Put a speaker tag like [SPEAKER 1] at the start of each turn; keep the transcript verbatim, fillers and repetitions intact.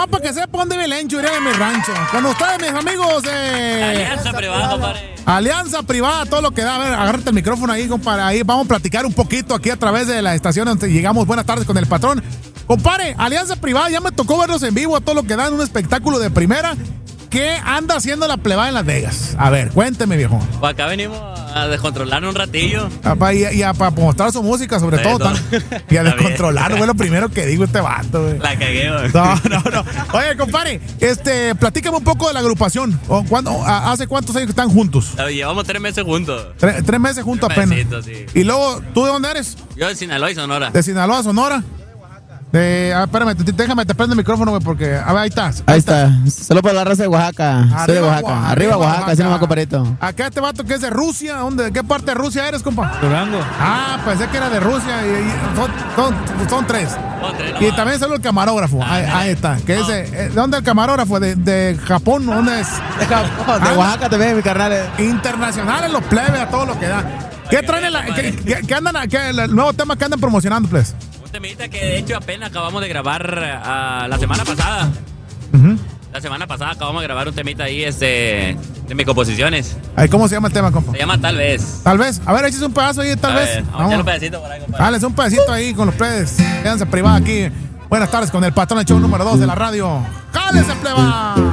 [SPEAKER 1] nomás para que sepa dónde vive el Encho, iré de mi rancho. Con ustedes, mis amigos de...
[SPEAKER 2] Alianza Privada, compadre.
[SPEAKER 1] Alianza Privada, todo lo que da. A ver, agárrate el micrófono ahí, compadre. Ahí vamos a platicar un poquito aquí a través de la estación donde llegamos. Buenas tardes con el patrón. Compadre, Alianza Privada, ya me tocó verlos en vivo a todo lo que dan un espectáculo de primera. ¿Qué anda haciendo la plebada en Las Vegas? A ver, cuénteme, viejo.
[SPEAKER 2] Pues acá venimos a descontrolar un ratillo.
[SPEAKER 1] Apa, y, y a, para mostrar su música, sobre todo. Tan, y a descontrolar, fue lo primero que digo este vato, güey.
[SPEAKER 2] La cagué, güey.
[SPEAKER 1] No, no, no. Oye, compadre, este, platícame un poco de la agrupación. ¿O cuándo, ¿Hace cuántos años que están juntos?
[SPEAKER 2] Llevamos tres meses juntos.
[SPEAKER 1] Tres, tres meses juntos
[SPEAKER 2] tres
[SPEAKER 1] apenas.
[SPEAKER 2] Mesitos, sí.
[SPEAKER 1] Y luego, ¿tú de dónde eres?
[SPEAKER 2] Yo de Sinaloa y Sonora.
[SPEAKER 1] De Sinaloa, Sonora. De, a ver, espérame, t- déjame, te prendo el micrófono, güey, porque, a ver, ahí estás.
[SPEAKER 3] Ahí, ahí está. está. Solo para la raza de Oaxaca. Soy de Oaxaca. Oaxaca. Arriba Oaxaca, Oaxaca. Así nomás, compadrito.
[SPEAKER 1] Acá este vato que es de Rusia. ¿Dónde, ¿De qué parte de Rusia eres, compa?
[SPEAKER 4] Durango.
[SPEAKER 1] Ah, pensé que era de Rusia. Y, y son, son, son tres.
[SPEAKER 2] Son tres
[SPEAKER 1] y también solo el camarógrafo. Ah, ahí, ahí está. ¿Qué no. es, ¿De dónde el camarógrafo? ¿De, de Japón? ¿Dónde es?
[SPEAKER 3] De Japón. De ah, Oaxaca también, mi carnal.
[SPEAKER 1] Internacionales, los plebes, a todo lo que da. ¿Qué traen? La, ¿qué, qué, qué andan? ¿Qué, el nuevo tema que andan promocionando, pues?
[SPEAKER 2] Temita que de hecho apenas acabamos de grabar uh, la semana pasada.
[SPEAKER 1] Uh-huh.
[SPEAKER 2] La semana pasada acabamos de grabar un temita ahí este, de mis composiciones.
[SPEAKER 1] Ay, ¿cómo se llama el tema, compa?
[SPEAKER 2] Se llama Tal Vez.
[SPEAKER 1] Tal vez. A ver, échese un pedazo ahí, tal
[SPEAKER 2] a
[SPEAKER 1] vez.
[SPEAKER 2] Ver, vamos, vamos a echar un pedacito por ahí, compadre.
[SPEAKER 1] Dale, un pedacito ahí con los plebes. Quédense privada aquí. Buenas tardes con el patrón del show número dos de la radio. ¡Jálese, pleba!